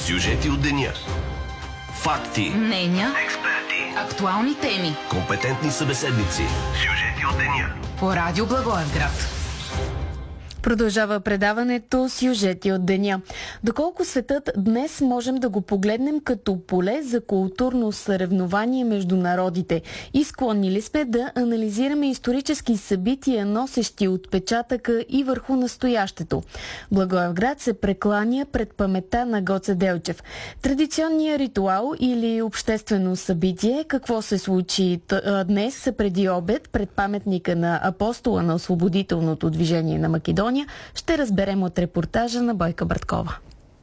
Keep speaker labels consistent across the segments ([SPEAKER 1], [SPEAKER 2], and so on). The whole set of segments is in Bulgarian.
[SPEAKER 1] Сюжети от деня. Факти.
[SPEAKER 2] Мнения.
[SPEAKER 1] Експерти.
[SPEAKER 2] Актуални теми.
[SPEAKER 1] Компетентни събеседници. Сюжети от деня.
[SPEAKER 2] По Радио Благоевград.
[SPEAKER 3] Продължава предаването Сюжети от деня. Доколко светът днес можем да го погледнем като поле за културно съревнование между народите? И склонни ли сме да анализираме исторически събития, носещи отпечатъка и върху настоящето? Благоевград се прекланя пред паметта на Гоце Делчев. Традиционният ритуал или обществено събитие, какво се случи днес преди обед пред паметника на апостола на освободителното движение на Македония, ще разберем от репортажа на Бойка Браткова.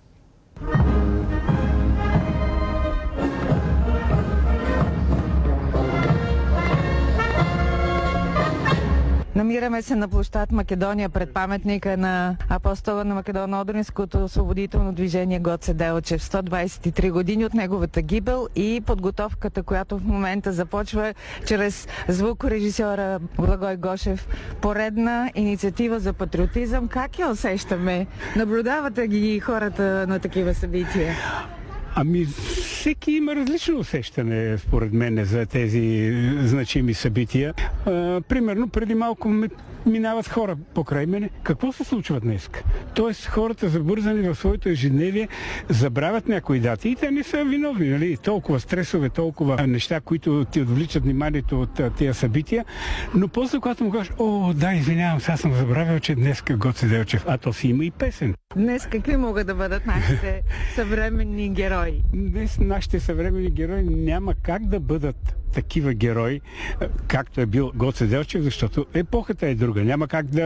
[SPEAKER 4] Намираме се на площад Македония пред паметника на апостола на Македоно-Одринското освободително движение Гоце Делчев. 123 години от неговата гибел и подготовката, която в момента започва чрез звукорежисьора Благой Гошев. Поредна инициатива за патриотизъм. Как я усещаме? Наблюдавате ги хората на такива събития?
[SPEAKER 5] Ами, всеки има различно усещане, според мен, за тези значими събития. Примерно, преди малко минават хора покрай мене. Какво се случва днес? Тоест, хората забързани в своето ежедневие забравят някои дати и те не са виновни, нали? Толкова стресове, толкова неща, които ти отвличат вниманието от тези събития. Но после, когато му кажеш, да, извинявам се, аз съм забравил, че днес Гоце Делчев, а то си има и песен.
[SPEAKER 4] Днес какви могат да бъдат нашите съвременни герои?
[SPEAKER 5] Днес нашите съвременни герои няма как да бъдат такива герои, както е бил Гоце Делчев, защото епохата е друга. Няма как да